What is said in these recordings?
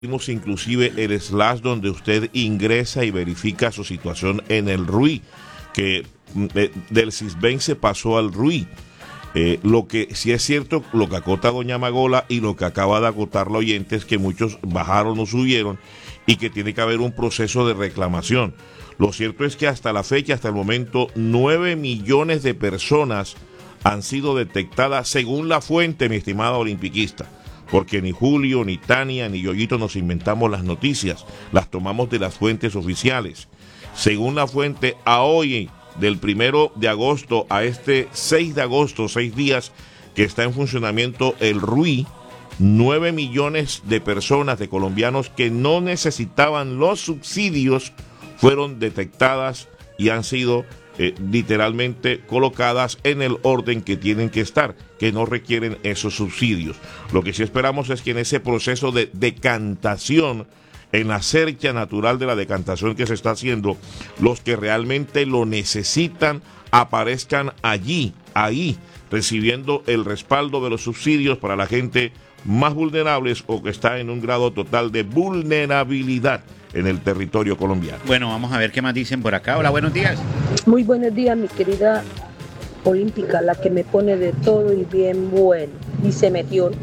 Tenemos inclusive el slash donde usted ingresa y verifica su situación en el RUI, que del Sisbén se pasó al RUI. Lo que sí es cierto, lo que acota doña Magola y lo que acaba de acotar la oyente es que muchos bajaron o subieron y que tiene que haber un proceso de reclamación. Lo cierto es que hasta la fecha, hasta el momento, 9 millones de personas han sido detectadas según la fuente, mi estimada olimpiquista. Porque ni Julio, ni Tania, ni Yoyito nos inventamos las noticias, las tomamos de las fuentes oficiales. Según la fuente, a hoy, del 1 de agosto a este 6 de agosto, 6 días que está en funcionamiento el RUI, 9 millones de personas, de colombianos que no necesitaban los subsidios, fueron detectadas y han sido literalmente colocadas en el orden que tienen que estar, que no requieren esos subsidios. Lo que sí esperamos es que en ese proceso de decantación, en la cercha natural de la decantación que se está haciendo, los que realmente lo necesitan aparezcan ahí, recibiendo el respaldo de los subsidios para la gente más vulnerables o que está en un grado total de vulnerabilidad en el territorio colombiano. Bueno, vamos a ver qué más dicen por acá. Hola, buenos días. Muy buenos días, mi querida olímpica, la que me pone de todo y bien bueno. Y se metió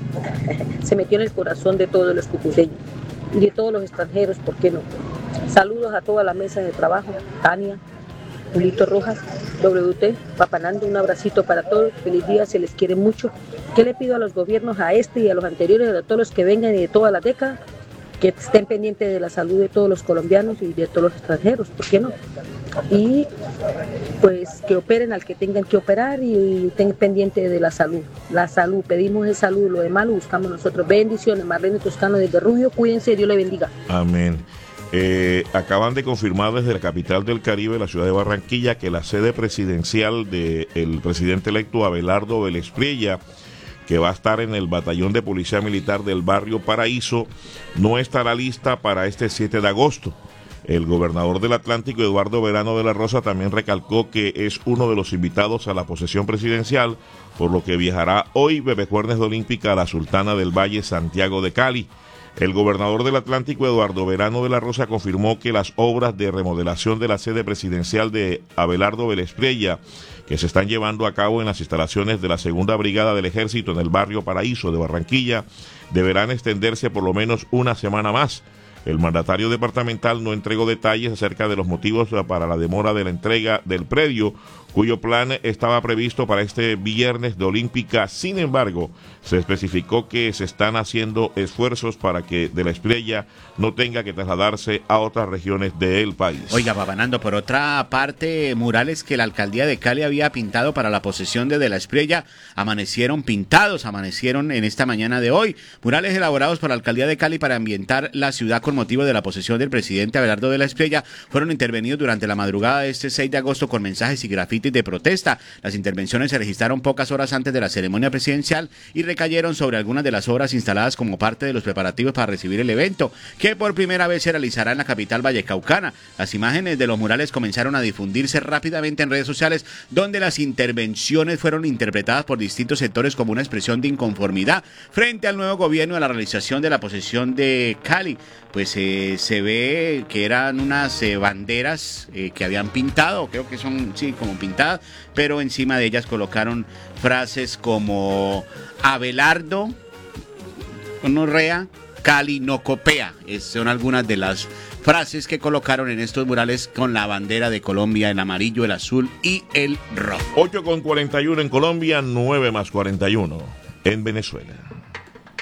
en el corazón de todos los cucuteños y de todos los extranjeros, ¿por qué no? Saludos a toda la mesa de trabajo, Tania, Julito Rojas, WT, Papanando, un abracito para todos, feliz día, se les quiere mucho. ¿Qué le pido a los gobiernos, a este y a los anteriores, a todos los que vengan y de toda la década? Que estén pendientes de la salud de todos los colombianos y de todos los extranjeros, ¿por qué no? Y pues que operen al que tengan que operar y estén pendientes de la salud. La salud, pedimos es salud, lo demás lo buscamos nosotros. Bendiciones, Marlene Toscano desde Rubio, cuídense, Dios le bendiga. Amén. Acaban de confirmar desde la capital del Caribe, la ciudad de Barranquilla, que la sede presidencial del presidente electo Abelardo Vélez Priella, que va a estar en el batallón de policía militar del barrio Paraíso, no estará lista para este 7 de agosto. El gobernador del Atlántico, Eduardo Verano de la Rosa, también recalcó que es uno de los invitados a la posesión presidencial, por lo que viajará hoy Bebecuernes de Olímpica a la Sultana del Valle, Santiago de Cali. El gobernador del Atlántico, Eduardo Verano de la Rosa, confirmó que las obras de remodelación de la sede presidencial de Abelardo Vélez Priella, que se están llevando a cabo en las instalaciones de la Segunda Brigada del Ejército en el barrio Paraíso de Barranquilla, deberán extenderse por lo menos una semana más. El mandatario departamental no entregó detalles acerca de los motivos para la demora de la entrega del predio, cuyo plan estaba previsto para este viernes de Olímpica. Sin embargo, se especificó que se están haciendo esfuerzos para que de la Estrella no tenga que trasladarse a otras regiones del país. Oiga, Papanando, por otra parte, murales que la alcaldía de Cali había pintado para la posesión de la Estrella amanecieron pintados, amanecieron en esta mañana de hoy. Murales elaborados por la alcaldía de Cali para ambientar la ciudad con motivo de la posesión del presidente Abelardo de la Estrella fueron intervenidos durante la madrugada de este 6 de agosto con mensajes y grafitis de protesta. Las intervenciones se registraron pocas horas antes de la ceremonia presidencial y recayeron sobre algunas de las obras instaladas como parte de los preparativos para recibir el evento, que por primera vez se realizará en la capital vallecaucana. Las imágenes de los murales comenzaron a difundirse rápidamente en redes sociales, donde las intervenciones fueron interpretadas por distintos sectores como una expresión de inconformidad frente al nuevo gobierno a la realización de la posesión de Cali. Pues se ve que eran unas banderas que habían pintado, creo que son, sí, como pintadas, pero encima de ellas colocaron frases como Abelardo, gonorrea, Cali no copea. Son algunas de las frases que colocaron en estos murales con la bandera de Colombia, el amarillo, el azul y el rojo. 8:41 en Colombia, 9 más 41 en Venezuela.